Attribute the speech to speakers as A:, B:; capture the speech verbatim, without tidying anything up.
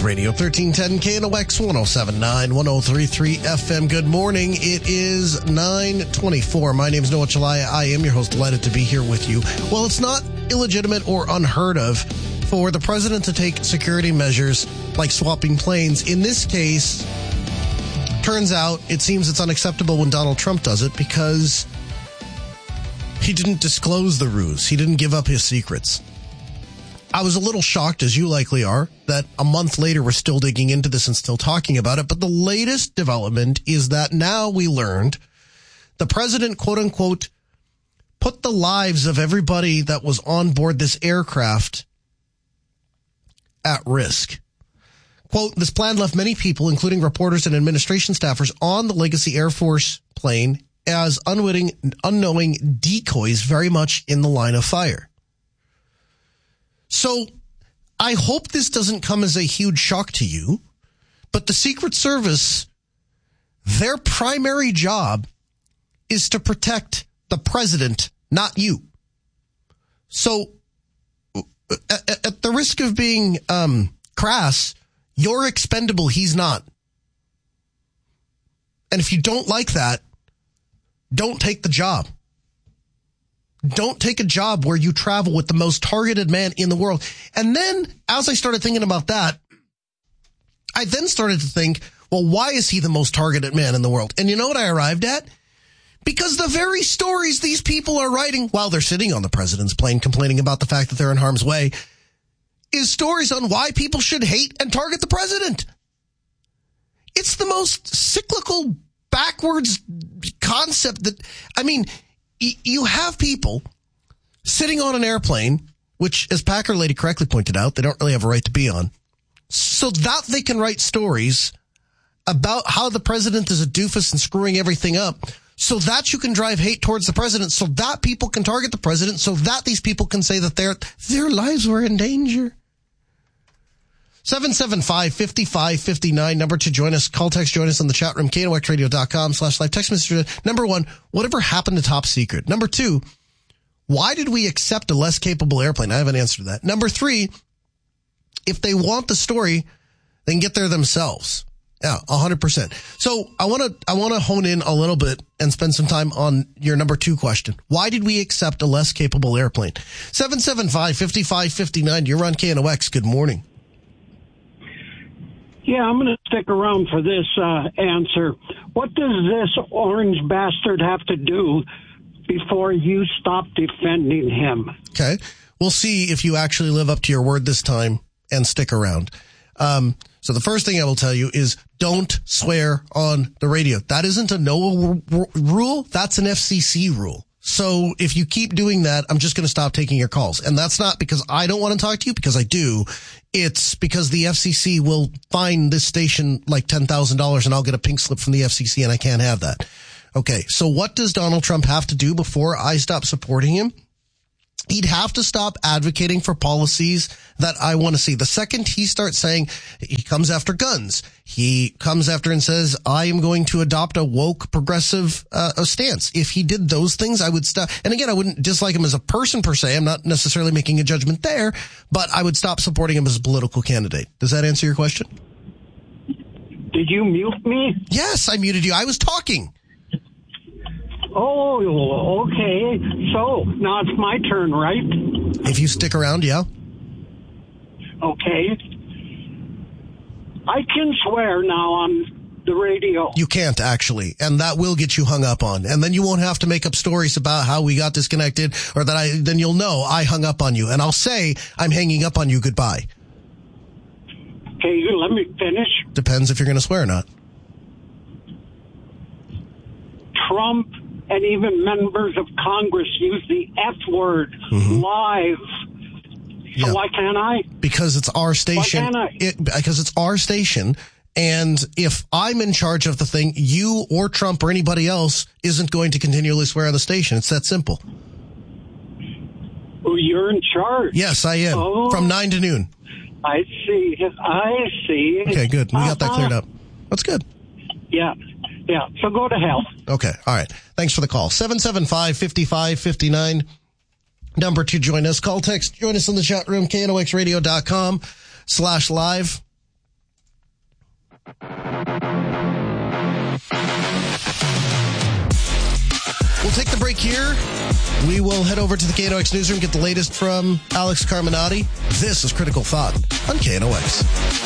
A: Radio, thirteen ten K N O X, one oh seven point nine, one oh three point three F M. Good morning. It is nine twenty-four. My name is Noah Chalaya. I am your host, delighted to be here with you. Well, it's not illegitimate or unheard of for the president to take security measures like swapping planes. In this case, turns out it seems it's unacceptable when Donald Trump does it because he didn't disclose the ruse. He didn't give up his secrets. I was a little shocked, as you likely are, that a month later we're still digging into this and still talking about it. But the latest development is that now we learned the president, quote unquote, put the lives of everybody that was on board this aircraft at risk. Quote, this plan left many people, including reporters and administration staffers on the Legacy Air Force plane as unwitting, unknowing decoys very much in the line of fire. So I hope this doesn't come as a huge shock to you, but the Secret Service, their primary job is to protect the president, not you. So at, at the risk of being um, crass, you're expendable, he's not. And if you don't like that, don't take the job. Don't take a job where you travel with the most targeted man in the world. And then, as I started thinking about that, I then started to think, well, why is he the most targeted man in the world? And you know what I arrived at? Because the very stories these people are writing while they're sitting on the president's plane complaining about the fact that they're in harm's way is stories on why people should hate and target the president. It's the most cyclical, backwards concept that, I mean, you have people sitting on an airplane, which, as Packer Lady correctly pointed out, they don't really have a right to be on, so that they can write stories about how the president is a doofus and screwing everything up, so that you can drive hate towards the president, so that people can target the president, so that these people can say that their their lives were in danger. seven seven five, five five five nine, number to join us. Call, text, join us on the chat room, K N O X radio dot com slash live. Text message, number one, whatever happened to Top Secret? Number two, why did we accept a less capable airplane? I have an answer to that. Number three, if they want the story, they can get there themselves. Yeah, one hundred percent. So I want to I want to hone in a little bit and spend some time on your number two question. Why did we accept a less capable airplane? seven seven five, five five five nine, you're on K N O X. Good morning.
B: Yeah, I'm going to stick around for this uh, answer. What does this orange bastard have to do before you stop defending him?
A: Okay. We'll see if you actually live up to your word this time and stick around. Um, so the first thing I will tell you is don't swear on the radio. That isn't a NOAA r- r- rule. That's an F C C rule. So if you keep doing that, I'm just going to stop taking your calls. And that's not because I don't want to talk to you, because I do. It's because the F C C will fine this station like ten thousand dollars and I'll get a pink slip from the F C C and I can't have that. Okay, so what does Donald Trump have to do before I stop supporting him? He'd have to stop advocating for policies that I want to see. The second he starts saying he comes after guns, he comes after and says, I am going to adopt a woke progressive uh, stance. If he did those things, I would stop. And again, I wouldn't dislike him as a person per se. I'm not necessarily making a judgment there, but I would stop supporting him as a political candidate. Does that answer your question?
B: Did you mute me?
A: Yes, I muted you. I was talking.
B: Oh, okay. So now it's my turn, right?
A: If you stick around, yeah.
B: Okay. I can swear now on the radio.
A: You can't, actually, and that will get you hung up on. And then you won't have to make up stories about how we got disconnected, or that I, then you'll know I hung up on you. And I'll say I'm hanging up on you. Goodbye.
B: Okay, you let me finish.
A: Depends if you're going to swear or not.
B: Trump and even members of Congress use the F word mm-hmm. live. So yeah. Why can't I?
A: Because it's our station.
B: Why can't I?
A: It, because it's our station. And if I'm in charge of the thing, you or Trump or anybody else isn't going to continually swear on the station. It's that simple.
B: Oh, you're in charge.
A: Yes, I am. Oh, from nine to noon.
B: I see. I see.
A: Okay, good. We got that cleared up. That's good.
B: Yeah. Yeah. So go to hell.
A: Okay. All right. Thanks for the call. seven seven five, five five five nine. Number to join us. Call, text, join us in the chat room, K N O X radio dot com slash live. we'll take the break here. We will head over to the K N O X newsroom, get the latest from Alex Carminati. This is Critical Thought on K N O X.